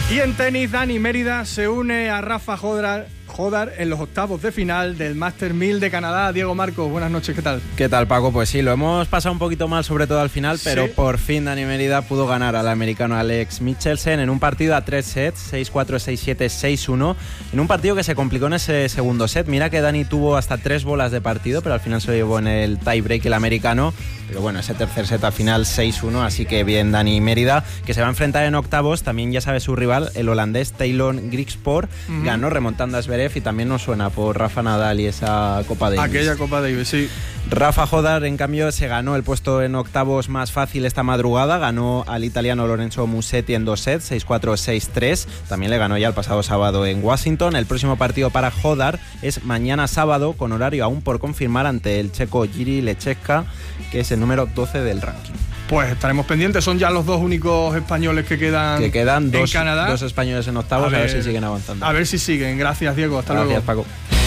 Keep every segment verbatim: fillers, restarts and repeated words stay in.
Y en tenis, Dani Mérida se une a Rafa Jodar, Jodar en los octavos de final del Masters mil de Canadá. Diego Marcos, buenas noches, ¿qué tal? ¿Qué tal, Paco? Pues sí, lo hemos pasado un poquito mal, sobre todo al final, pero ¿sí? Por fin Dani Mérida pudo ganar al americano Alex Michelsen en un partido a tres sets, seis cuatro, seis siete, seis uno, en un partido que se complicó en ese segundo set. Mira que Dani tuvo hasta tres bolas de partido, pero al final se lo llevó en el tie break el americano. Pero bueno, ese tercer set al final seis uno, así que bien Dani Mérida, que se va a enfrentar en octavos. También ya sabe su rival, el holandés Taylor Griekspoor, uh-huh. ganó remontando a Zverev y también nos suena por Rafa Nadal y esa Copa Davis. Aquella Copa Davis, sí. Rafa Jodar, en cambio, se ganó el puesto en octavos más fácil esta madrugada. Ganó al italiano Lorenzo Musetti en dos sets, seis cuatro, seis tres. También le ganó ya el pasado sábado en Washington. El próximo partido para Jodar es mañana sábado, con horario aún por confirmar, ante el checo Jiří Lečeska, que es el número doce del ranking. Pues estaremos pendientes. Son ya los dos únicos españoles que quedan, que quedan dos, en Canadá. Dos españoles en octavos, a ver, a ver si siguen avanzando. A ver si siguen. Gracias, Diego. Hasta Gracias, luego. Paco.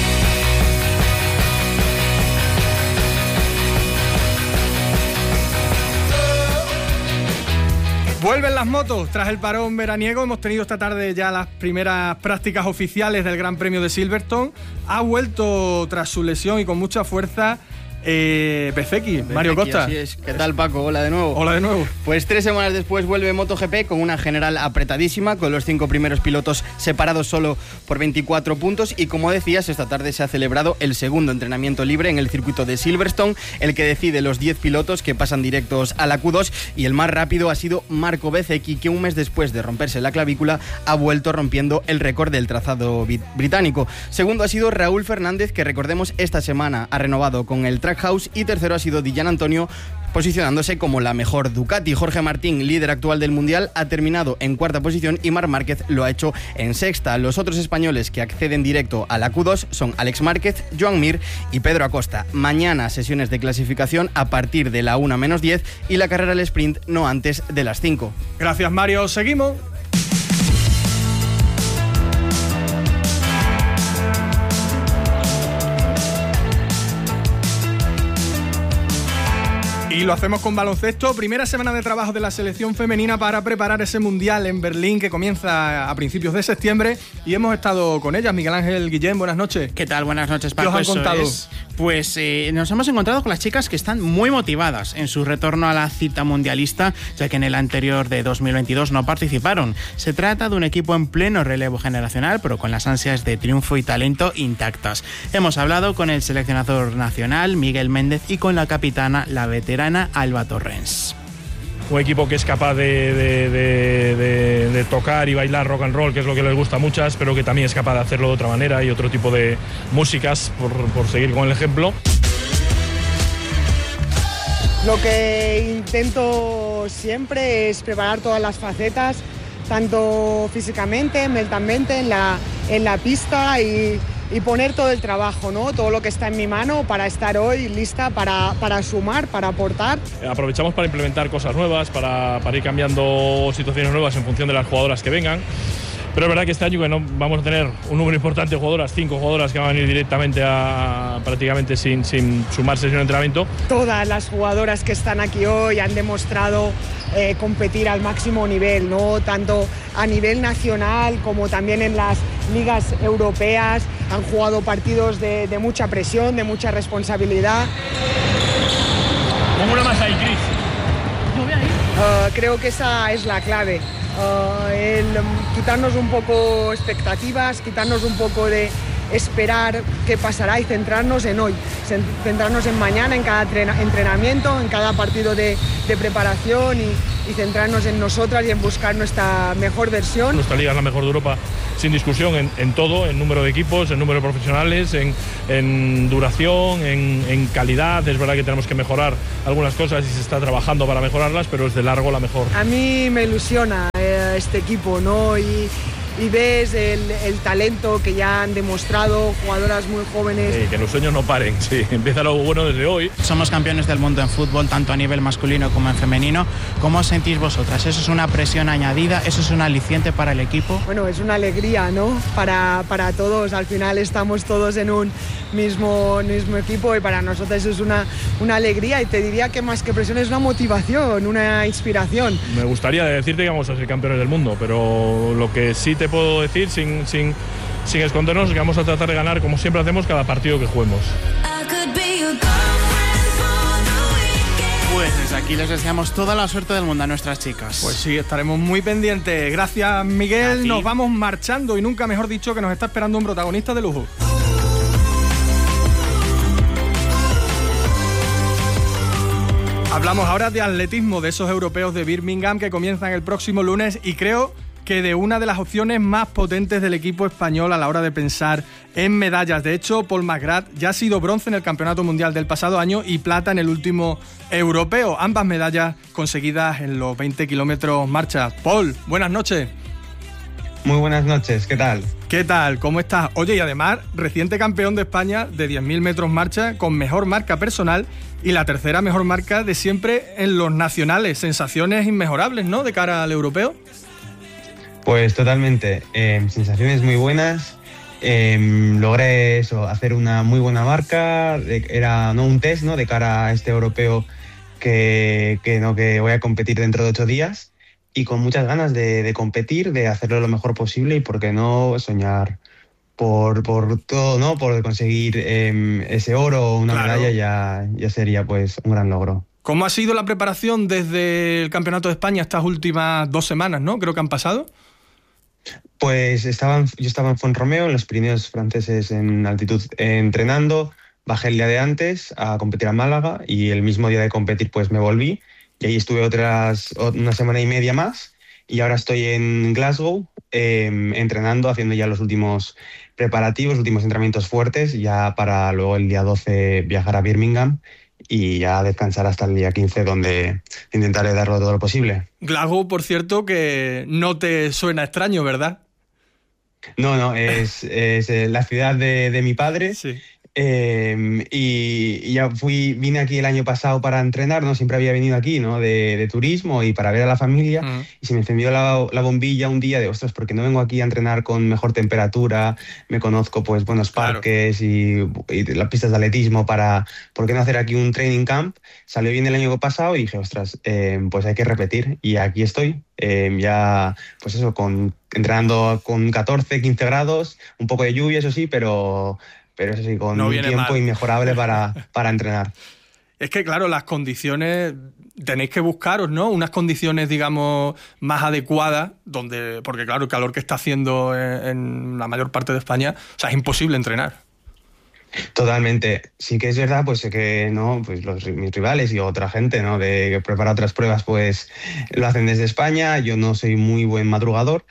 Vuelven las motos. Tras el parón veraniego hemos tenido esta tarde ya las primeras prácticas oficiales del Gran Premio de Silverstone. Ha vuelto tras su lesión y con mucha fuerza Eh, Bezeki, Mario Costa. Así es. ¿Qué tal, Paco? Hola de nuevo. Hola de nuevo. Pues tres semanas después vuelve MotoGP con una general apretadísima, con los cinco primeros pilotos separados solo por veinticuatro puntos. Y como decías, esta tarde se ha celebrado el segundo entrenamiento libre en el circuito de Silverstone, el que decide los diez pilotos que pasan directos a la Q dos. Y el más rápido ha sido Marco Bezeki, que un mes después de romperse la clavícula ha vuelto rompiendo el récord del trazado británico. Segundo ha sido Raúl Fernández, que recordemos esta semana ha renovado con el Trackhouse. Y tercero ha sido Dillan Antonio, posicionándose como la mejor Ducati. Jorge Martín, líder actual del Mundial, ha terminado en cuarta posición y Marc Márquez lo ha hecho en sexta. Los otros españoles que acceden directo a la Q dos son Alex Márquez, Joan Mir y Pedro Acosta. Mañana sesiones de clasificación a partir de la una menos diez y la carrera al sprint no antes de las cinco. Gracias, Mario. Seguimos. Y lo hacemos con baloncesto. Primera semana de trabajo de la selección femenina para preparar ese mundial en Berlín que comienza a principios de septiembre. Y hemos estado con ellas. Miguel Ángel Guillén, buenas noches. ¿Qué tal? Buenas noches, Paco. ¿Qué os han contado? Es, pues eh, nos hemos encontrado con las chicas que están muy motivadas en su retorno a la cita mundialista, ya que en el anterior de dos mil veintidós no participaron. Se trata de un equipo en pleno relevo generacional, pero con las ansias de triunfo y talento intactas. Hemos hablado con el seleccionador nacional, Miguel Méndez, y con la capitana, la veterana Alba Torrens. Un equipo que es capaz de, de, de, de, de tocar y bailar rock and roll, que es lo que les gusta a muchas, pero que también es capaz de hacerlo de otra manera y otro tipo de músicas, por, por seguir con el ejemplo. Lo que intento siempre es preparar todas las facetas, tanto físicamente, mentalmente, en la, en la pista y, y poner todo el trabajo, ¿no? Todo lo que está en mi mano para estar hoy lista para, para sumar, para aportar. Aprovechamos para implementar cosas nuevas, para, para ir cambiando situaciones nuevas en función de las jugadoras que vengan. Pero es verdad que este año que no vamos a tener un número importante de jugadoras, cinco jugadoras que van a venir directamente a, prácticamente sin, sin sumarse en un entrenamiento. Todas las jugadoras que están aquí hoy han demostrado eh, competir al máximo nivel, ¿no? Tanto a nivel nacional como también en las ligas europeas. Han jugado partidos de, de mucha presión, de mucha responsabilidad. Pongo una más ahí, Cris. Uh, creo que esa es la clave. Uh, el um, quitarnos un poco expectativas, quitarnos un poco de esperar qué pasará y centrarnos en hoy, centrarnos en mañana, en cada entrenamiento, en cada partido de, de preparación y, y centrarnos en nosotras y en buscar nuestra mejor versión. Nuestra liga es la mejor de Europa, sin discusión, en, en todo, en número de equipos, en número de profesionales, en, en duración, en, en calidad. Es verdad que tenemos que mejorar algunas cosas y se está trabajando para mejorarlas, pero es de largo la mejor. A mí me ilusiona eh, este equipo, ¿no? Y y ves el, el talento que ya han demostrado, jugadoras muy jóvenes. Sí, que los sueños no paren, sí, empieza lo bueno desde hoy. Somos campeones del mundo en fútbol, tanto a nivel masculino como en femenino. ¿Cómo os sentís vosotras? ¿Eso es una presión añadida? ¿Eso es un aliciente para el equipo? Bueno, es una alegría, ¿no? Para, para todos, al final estamos todos en un mismo, mismo equipo y para nosotros es una, una alegría y te diría que más que presión es una motivación, una inspiración. Me gustaría decirte que vamos a ser campeones del mundo, pero lo que sí te puedo decir sin, sin, sin escondernos es que vamos a tratar de ganar como siempre hacemos cada partido que juguemos. Pues desde aquí les deseamos toda la suerte del mundo a nuestras chicas. Pues sí, estaremos muy pendientes. Gracias, Miguel. Nos vamos marchando y nunca mejor dicho que nos está esperando un protagonista de lujo. Hablamos ahora de atletismo, de esos europeos de Birmingham que comienzan el próximo lunes y creo que de una de las opciones más potentes del equipo español a la hora de pensar en medallas. De hecho, Paul McGrath ya ha sido bronce en el Campeonato Mundial del pasado año y plata en el último europeo. Ambas medallas conseguidas en los veinte kilómetros marcha. Paul, buenas noches. Muy buenas noches, ¿qué tal? ¿Qué tal? ¿Cómo estás? Oye, y además, reciente campeón de España de diez mil metros marcha con mejor marca personal y la tercera mejor marca de siempre en los nacionales. Sensaciones inmejorables, ¿no?, de cara al europeo. Pues totalmente, eh, sensaciones muy buenas. Eh, logré eso, hacer una muy buena marca. Era no un test, ¿no?, de cara a este europeo que, que, no, que voy a competir dentro de ocho días. Y con muchas ganas de, de competir, de hacerlo lo mejor posible y, por qué no, soñar por, por todo, ¿no? Por conseguir eh, ese oro o una claro. medalla ya, ya sería pues un gran logro. ¿Cómo ha sido la preparación desde el Campeonato de España estas últimas dos semanas, ¿no? Creo que han pasado. Pues estaban, yo estaba en Fuenromeo, en los Pirineos franceses en altitud, eh, entrenando. Bajé el día de antes a competir a Málaga y el mismo día de competir pues me volví. Y ahí estuve otras una semana y media más y ahora estoy en Glasgow eh, entrenando, haciendo ya los últimos preparativos, últimos entrenamientos fuertes, ya para luego el día doce viajar a Birmingham y ya descansar hasta el día quince, donde intentaré darlo todo lo posible. Glasgow, por cierto, que no te suena extraño, ¿verdad? No, no, es, es la ciudad de, de mi padre. Sí. Eh, y, y ya fui, vine aquí el año pasado para entrenar, ¿no? Siempre había venido aquí, ¿no? De, de turismo y para ver a la familia. Uh-huh. Y se me encendió la, la bombilla un día de, ostras, ¿por qué no vengo aquí a entrenar con mejor temperatura? Me conozco, pues, buenos parques claro. y, y las pistas de atletismo para, ¿por qué no hacer aquí un training camp? Salió bien el año pasado y dije, ostras, eh, pues hay que repetir. Y aquí estoy, eh, ya, pues eso, con, entrenando con catorce, quince grados, un poco de lluvia, eso sí, pero... pero eso sí, con no un tiempo mal. inmejorable para, para entrenar. Es que, claro, las condiciones, tenéis que buscaros, ¿no? Unas condiciones, digamos, más adecuadas, donde, porque claro, el calor que está haciendo en, en la mayor parte de España, o sea, es imposible entrenar. Totalmente. Sí que es verdad, pues que no, pues los, mis rivales y otra gente, ¿no?, de que prepara otras pruebas, pues lo hacen desde España. Yo no soy muy buen madrugador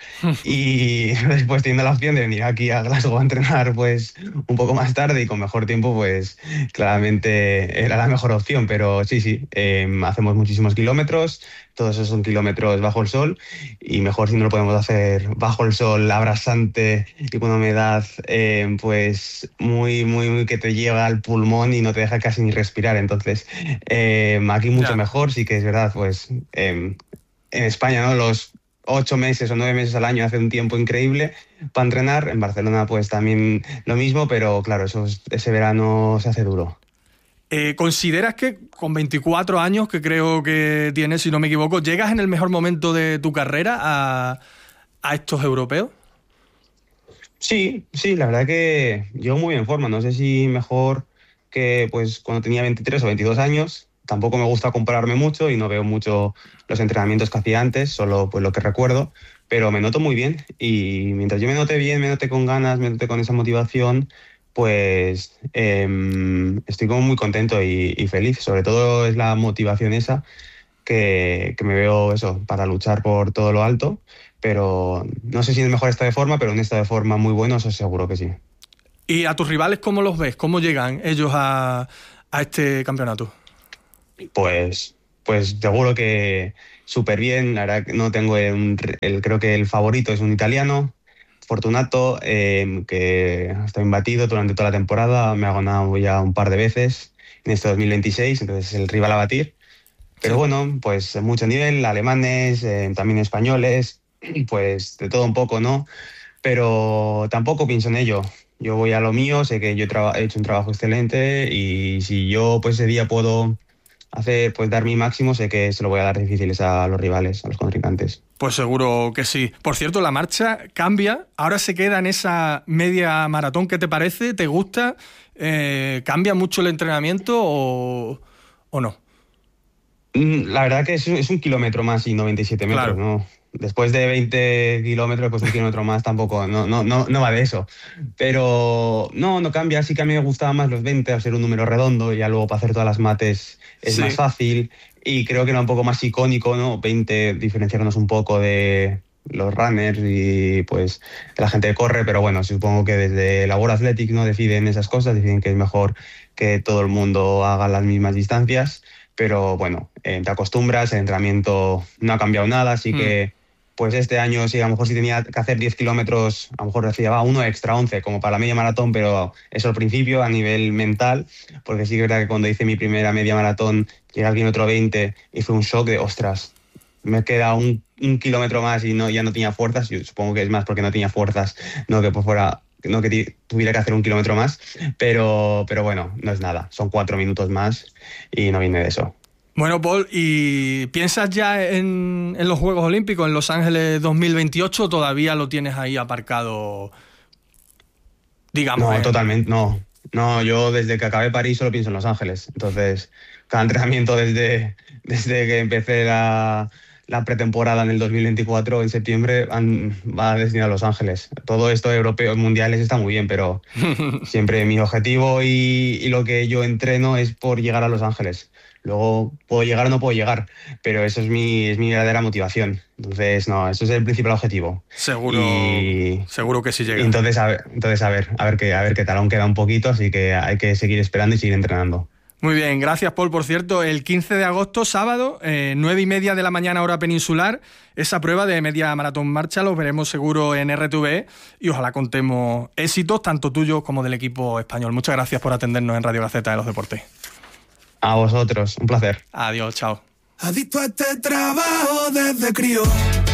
y después teniendo la opción de venir aquí a Glasgow a entrenar, pues un poco más tarde y con mejor tiempo, pues claramente era la mejor opción. Pero sí, sí, eh, hacemos muchísimos kilómetros. Todos esos son kilómetros bajo el sol y mejor si no lo podemos hacer bajo el sol abrasante y con una humedad eh, pues muy, muy, muy que te llega al pulmón y no te deja casi ni respirar. Entonces eh, aquí mucho ya. mejor, sí que es verdad, pues eh, en España, ¿no?, los ocho meses o nueve meses al año hace un tiempo increíble para entrenar. En Barcelona pues también lo mismo, pero claro, eso, ese verano se hace duro. Eh, ¿Consideras que con veinticuatro años, que creo que tienes, si no me equivoco, llegas en el mejor momento de tu carrera a, a estos europeos? Sí, sí, la verdad que llego muy bien en forma. No sé si mejor que pues cuando tenía veintitrés o veintidós años. Tampoco me gusta compararme mucho y no veo mucho los entrenamientos que hacía antes, solo pues lo que recuerdo, pero me noto muy bien y mientras yo me note bien, me note con ganas, me note con esa motivación, pues eh, estoy como muy contento y, y feliz. Sobre todo es la motivación esa que, que me veo eso para luchar por todo lo alto, pero no sé si en el mejor estado de forma, pero en un estado de forma muy bueno, eso seguro que sí. ¿Y a tus rivales cómo los ves? ¿Cómo llegan ellos a, a este campeonato? Pues, pues seguro que súper bien. La verdad que no tengo el, el, creo que el favorito es un italiano, Fortunato, eh, que está imbatido durante toda la temporada, me ha ganado ya un par de veces en este dos mil veintiséis, entonces es el rival a batir. Pero bueno, pues mucho nivel, alemanes, eh, también españoles, pues de todo un poco, ¿no? Pero tampoco pienso en ello. Yo voy a lo mío, sé que yo he hecho un trabajo excelente y si yo pues ese día puedo hacer, pues dar mi máximo, sé que se lo voy a dar difíciles a los rivales, a los contrincantes. Pues seguro que sí. Por cierto, la marcha cambia, ahora se queda en esa media maratón. ¿Qué te parece? ¿Te gusta? Eh, ¿Cambia mucho el entrenamiento o, o no? La verdad que es, es un kilómetro más y noventa y siete metros, claro. ¿No? Después de veinte kilómetros, pues un kilómetro más tampoco, no, no, no, no va de eso. Pero no, no cambia, sí que a mí me gustaban más los veinte, al ser un número redondo, y ya luego para hacer todas las mates es sí. más fácil. Y creo que era un poco más icónico, ¿no? veinte, diferenciarnos un poco de los runners y pues de la gente que corre, pero bueno, supongo que desde la World Athletics, ¿no? Deciden esas cosas, deciden que es mejor que todo el mundo haga las mismas distancias. Pero bueno, eh, te acostumbras, el entrenamiento no ha cambiado nada, así mm. que pues este año sí, a lo mejor si tenía que hacer diez kilómetros, a lo mejor decía, va, uno extra, once, como para la media maratón, pero eso al principio a nivel mental, porque sí que es verdad que cuando hice mi primera media maratón, llegué al kilómetro veinte y fue un shock de, ostras, me queda un, un kilómetro más y no, ya no tenía fuerzas, yo supongo que es más porque no tenía fuerzas, no que por fuera... no que tuviera que hacer un kilómetro más, pero, pero bueno, no es nada, son cuatro minutos más y no viene de eso. Bueno, Paul, ¿y piensas ya en, en los Juegos Olímpicos, en Los Ángeles dos mil veintiocho, o todavía lo tienes ahí aparcado, digamos? No, en... totalmente, no. No, yo desde que acabé París solo pienso en Los Ángeles, entonces cada entrenamiento desde, desde que empecé la... la pretemporada en el dos mil veinticuatro, en septiembre, han, va a destinar a Los Ángeles. Todo esto de europeos mundiales está muy bien, pero siempre mi objetivo y, y lo que yo entreno es por llegar a Los Ángeles. Luego puedo llegar o no puedo llegar, pero eso es mi, es mi verdadera motivación. Entonces, no, eso es el principal objetivo. Seguro, y, seguro que sí llega. Entonces, a ver, entonces a ver, a ver qué, a ver qué tal. Aún queda un poquito, así que hay que seguir esperando y seguir entrenando. Muy bien, gracias, Paul. Por cierto, el quince de agosto, sábado, eh, nueve y media de la mañana, hora peninsular, esa prueba de media maratón marcha, los veremos seguro en R T V E y ojalá contemos éxitos, tanto tuyos como del equipo español. Muchas gracias por atendernos en Radio Gaceta de los Deportes. A vosotros, un placer. Adiós, chao. Adicto a este trabajo desde crío.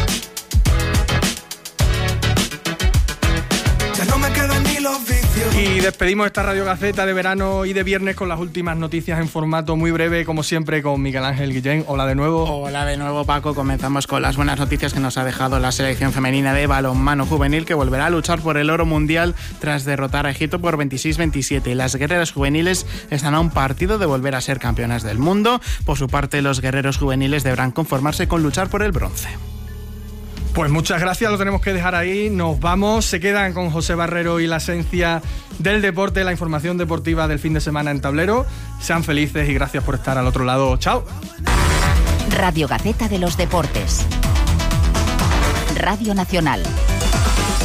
Ya no me quedan ni los vicios. Y despedimos esta Radio Gaceta de verano y de viernes con las últimas noticias en formato muy breve, como siempre, con Miguel Ángel Guillén. Hola de nuevo. Hola de nuevo, Paco. Comenzamos con las buenas noticias que nos ha dejado la selección femenina de balonmano juvenil, que volverá a luchar por el oro mundial tras derrotar a Egipto por veintiséis veintisiete. Las guerreras juveniles están a un partido de volver a ser campeonas del mundo. Por su parte, los guerreros juveniles deberán conformarse con luchar por el bronce. Pues muchas gracias, lo tenemos que dejar ahí. Nos vamos, se quedan con José Barrero y la esencia del deporte, la información deportiva del fin de semana en Tablero. Sean felices y gracias por estar al otro lado. ¡Chao! Radio Gaceta de los Deportes. Radio Nacional.